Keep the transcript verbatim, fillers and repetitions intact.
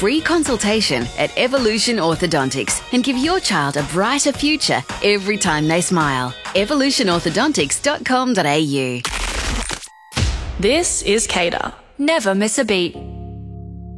free consultation at Evolution Orthodontics and give your child a brighter future every time they smile. evolution orthodontics dot com dot a u. This is Cater. Never miss a beat.